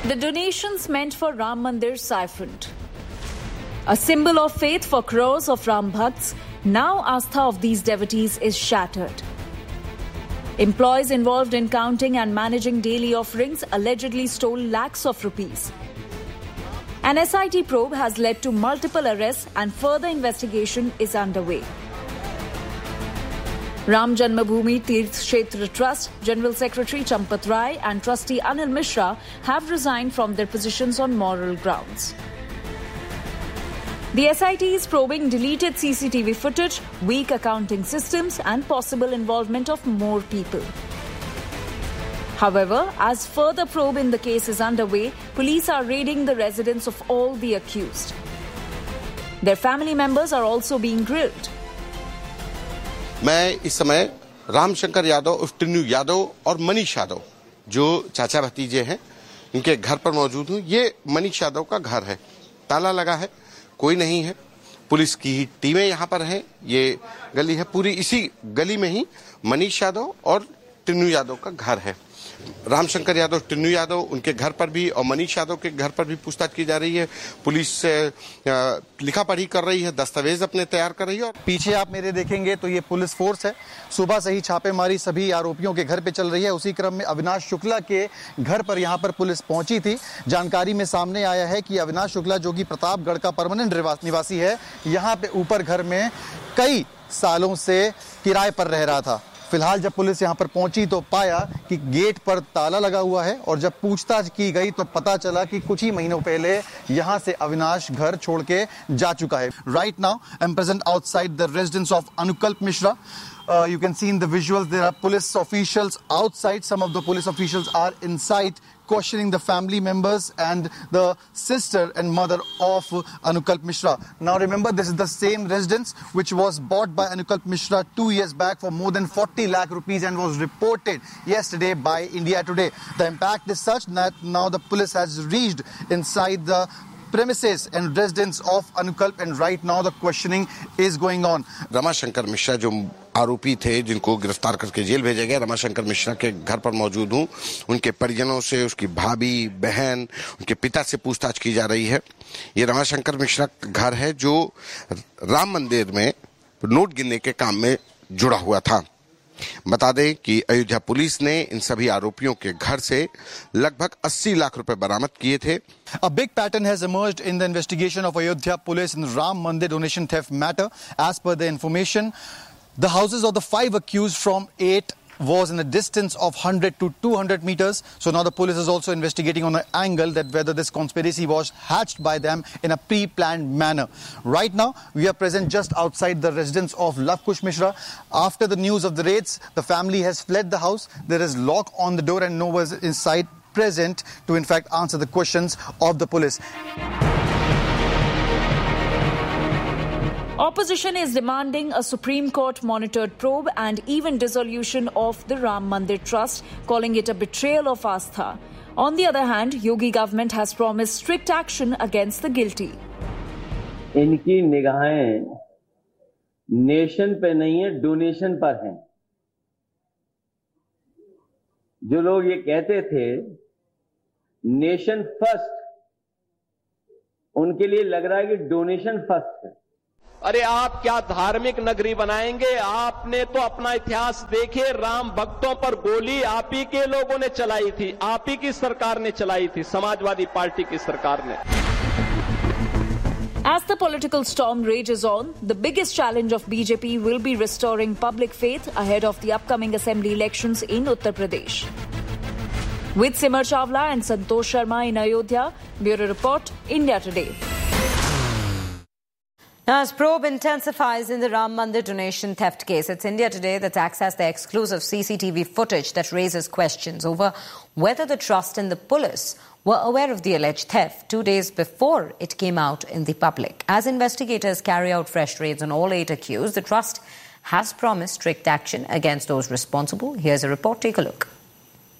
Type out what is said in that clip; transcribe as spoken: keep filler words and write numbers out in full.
The donations meant for Ram Mandir siphoned. A symbol of faith for crores of Ram Bhakts, now Astha of these devotees is shattered. Employees involved in counting and managing daily offerings allegedly stole lakhs of rupees. An S I T probe has led to multiple arrests and further investigation is underway. Ram Janmabhoomi Tirth Kshetra Trust General Secretary Champat Rai and Trustee Anil Mishra have resigned from their positions on moral grounds. The S I T is probing deleted C C T V footage, weak accounting systems and possible involvement of more people. However, as further probe in the case is underway, police are raiding the residence of all the accused. Their family members are also being grilled. मैं इस समय रामशंकर यादव उर्फ टिन्नू यादव और मनीष यादव जो चाचा भतीजे हैं इनके घर पर मौजूद हूं। ये मनीष यादव का घर है, ताला लगा है, कोई नहीं है। पुलिस की टीमें यहां पर हैं। ये गली है, पूरी इसी गली में ही मनीष यादव और टिन्नू यादव का घर है। रामशंकर यादव, टिन्नू यादव, उनके घर पर भी और मनीष यादव के घर पर भी पूछताछ की जा रही है। पुलिस लिखा पढ़ी कर रही है, दस्तावेज अपने तैयार कर रही है। पीछे आप मेरे देखेंगे तो ये पुलिस फोर्स है। सुबह से ही छापेमारी सभी आरोपियों के घर पे चल रही है। उसी क्रम में अविनाश शुक्ला के घर पर यहाँ पर पुलिस पहुंची थी। जानकारी में सामने आया है कि अविनाश शुक्ला जो कि प्रतापगढ़ का परमानेंट निवासी है, यहाँ पे ऊपर घर में कई सालों से किराए पर रह रहा था। फिलहाल जब पुलिस यहां पर पहुंची तो पाया कि गेट पर ताला लगा हुआ है और जब पूछताछ की गई तो पता चला कि कुछ ही महीनों पहले यहां से अविनाश घर छोड़ के जा चुका है। Right now I am present outside the residence of Anukalp Mishra. Uh, you can see in the visuals there are police officials outside. Some of the police officials are inside questioning the family members and the sister and mother of Anukalp Mishra. Now remember, this is the same residence which was bought by Anukalp Mishra two years back for more than forty lakh rupees and was reported yesterday by India Today. The impact is such that now the police has reached inside the premises and residence of Anukalp and right now the questioning is going on. Ramashankar Mishra जो आरोपी थे जिनको गिरफ्तार करके jail भेजा गया, रमाशंकर मिश्रा के घर पर मौजूद हूं। उनके परिजनों से, उसकी भाभी, बहन, उनके पिता से पूछताछ की जा रही है। ये रमाशंकर मिश्रा का घर है जो राम मंदिर में नोट गिनने के काम में जुड़ा हुआ था। बता दें कि अयोध्या पुलिस ने इन सभी आरोपियों के घर से लगभग अस्सी लाख रुपए बरामद किए थे। A big pattern has emerged in the investigation of Ayodhya police in Ram Mandir donation theft matter. As per the information, the houses of the five accused from eight was in a distance of one hundred to two hundred meters. So now the police is also investigating on an angle that whether this conspiracy was hatched by them in a pre-planned manner. Right now, we are present just outside the residence of Lav Kush Mishra. After the news of the raids, the family has fled the house. There is lock on the door and no one is inside present to in fact answer the questions of the police. Opposition is demanding a Supreme Court monitored probe and even dissolution of the Ram Mandir Trust, calling it a betrayal of Astha. On the other hand, Yogi government has promised strict action against the guilty. इनकी निगाहें nation पे नहीं है, donation पर हैं। जो लोग ये कहते थे नेशन फर्स्ट, उनके लिए लग रहा है कि डोनेशन फर्स्ट है। अरे आप क्या धार्मिक नगरी बनाएंगे? आपने तो अपना इतिहास देखे, राम भक्तों पर गोली आप ही के लोगों ने चलाई थी, आप ही की सरकार ने चलाई थी, समाजवादी पार्टी की सरकार ने। As the political storm rages on, the biggest challenge of B J P will be restoring public faith ahead of the upcoming assembly elections in Uttar Pradesh. With Simar Chawla and Santosh Sharma in Ayodhya, Bureau Report, India Today. Now, as probe intensifies in the Ram Mandir donation theft case, it's India Today that's accessed the exclusive C C T V footage that raises questions over whether the trust and the police were aware of the alleged theft two days before it came out in the public. As investigators carry out fresh raids on all eight accused, the trust has promised strict action against those responsible. Here's a report. Take a look.